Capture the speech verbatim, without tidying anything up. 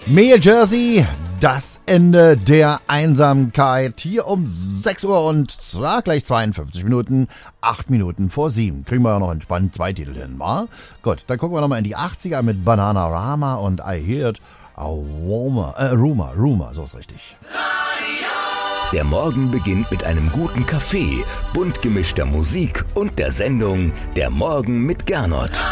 Mail Jersey, das Ende der Einsamkeit. Hier um sechs Uhr und zwar gleich zweiundfünfzig Minuten, acht Minuten vor sieben. Kriegen wir ja noch entspannt zwei Titel hin, wa? Gut, dann gucken wir nochmal in die achtziger mit Bananarama und I Heard a Rumor, äh, Rumor, Rumor, so ist richtig. Der Morgen beginnt mit einem guten Kaffee, bunt gemischter Musik und der Sendung Der Morgen mit Gernot.